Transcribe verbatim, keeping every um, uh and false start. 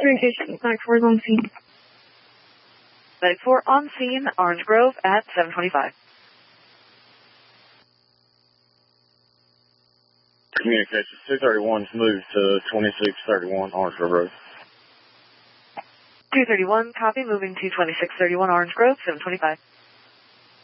Communication, Medic four is on scene. Medic four on scene, Orange Grove at seven twenty-five. Communications, two thirty-one's moved to twenty-six thirty-one Orange Grove Road. two thirty-one, copy, moving to twenty-six thirty-one Orange Grove, seven twenty-five.